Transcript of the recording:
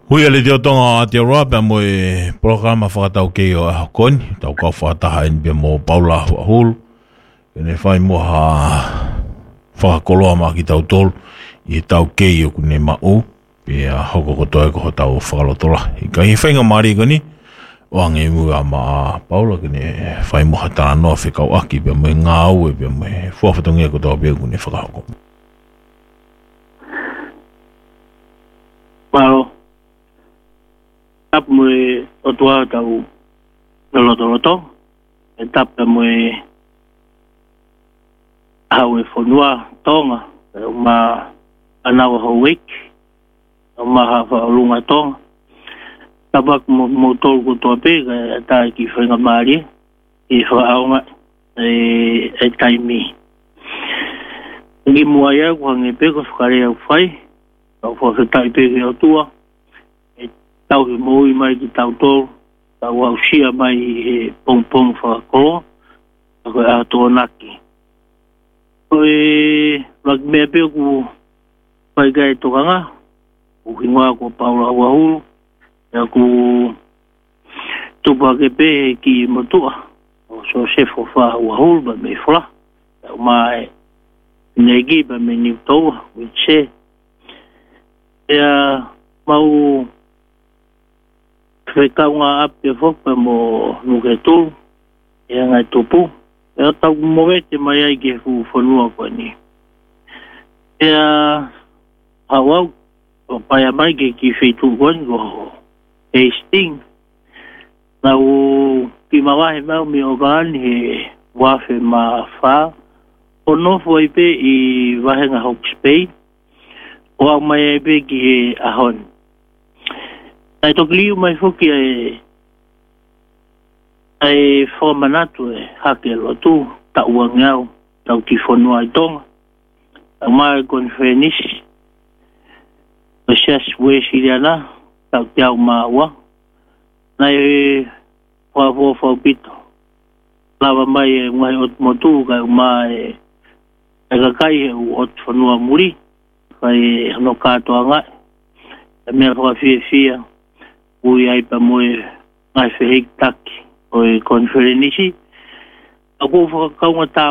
Hui ale te otonga a te roa pe mo e programa whakatau kei o Ahokoni, tau kau whakataha in pe mo Paula Huahulu, kene whai mo ha whakakoloa ma ki tau tolu, i tau kei o kune mau, pe a hoko kotoe ko tau whakalotola. I ka hi whainga maari koni, o ange mua ma Paula kene whai mo ha tana noa whikau aki, pe mo e ngā au e pe mo e whuawhatongia ko tau pe kune whakahoko. Malo. Tap mui o tua tau loto e tap mui hau e whanua tonga e ma anawa hauik o ma hawa lunga tonga tapak mo tolu ko tua pega e tae ki whainga maari i whaaonga e taimi ngi mua ia kua nge peko whakare au whai au whawhetai peke o tua tau he moi mai ki tau tolu, tau au sia mai he pong whakakolo, a koe a tō naki. Koe laki mea peo ku pai kai tokanga, ku hingoa ko Paula Huahulu, e ku tupa ke pe ki motua, o so sefo wha Huahulu ba me whala, e o mai negi ba me niu toua, wiche. E mau whekaunga ape whokpa mo nuke tū, e ngai tupu, e tau mowete mai ai ke hu whanua koe ni. E hawau, o pai mai ke ki whetū koe ni ko Hastings, nau ki mawahe mau mi o kaani he wafe ma wha, o nofo ai pe i wahenga Hawke's Bay, o au mai ai pe ki he ahon. Ai toki liu mai whuki ai whamanatu e hake lotu, ta ua ngau, tau ki whanua i tonga. Tau mai kon whenisi, o sias wesi riana, tau te au maa nai whawpito. Lawa mai e ngai ot motu, kai mai e kakai e ot whanua muri, kai hano katoa ngai, e mea whawhia ui ai pa moe ngai whehik taki o e konferenisi. Ako whakakaunga tā